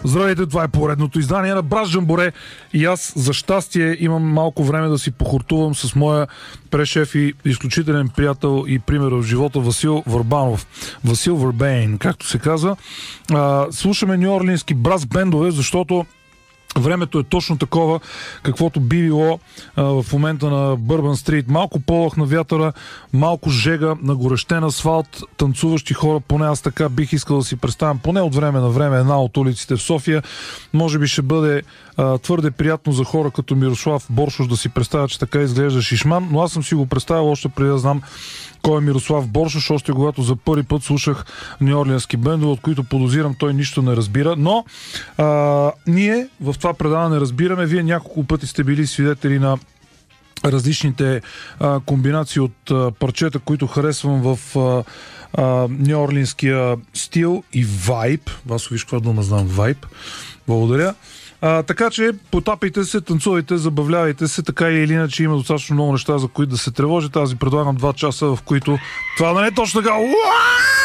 Здравейте, това е поредното издание на Брат Жамборе и аз за щастие имам малко време да си похортувам с моя прешеф и изключителен приятел и пример в живота Васил Върбанов. Васил Върбейн, както се казва. Слушаме нюорлински брас бендове, защото времето е точно такова, каквото би било в момента на Бърбан Стрит. Малко полъх на вятъра, малко жега на горещен асфалт, танцуващи хора, поне аз така бих искал да си представям, поне от време на време една от улиците в София. Може би ще бъде твърде приятно за хора като Мирослав Боршош да си представя, че така изглежда Шишман, но аз съм си го представил още преди да знам кой е Мирослав Боршош, още когато за първи път слушах нюорлински бендове, от които подозирам той нищо не разбира, но ние в това предаване разбираме. Вие няколко пъти сте били свидетели на различните комбинации от парчета, които харесвам в нюорлинския стил и вайб. Вас виж каква дума знам, вайб. Благодаря. Така че потапайте се, танцувайте, забавлявайте се, така или иначе има достатъчно много неща, за които да се тревожите. Аз ви предлагам 2 часа, в които това да не е точно така.